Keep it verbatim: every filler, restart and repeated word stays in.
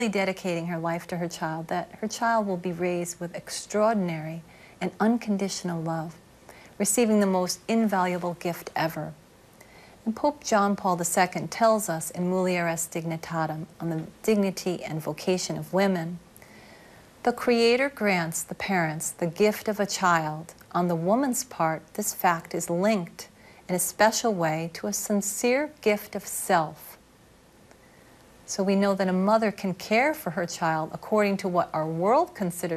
dedicating her life to her child, that her child will be raised with extraordinary and unconditional love, receiving the most invaluable gift ever. And Pope John Paul the Second tells us in Mulieris Dignitatem on the dignity and vocation of women, the Creator grants the parents the gift of a child. On the woman's part, this fact is linked in a special way to a sincere gift of self. So we know that a mother can care for her child according to what our world considers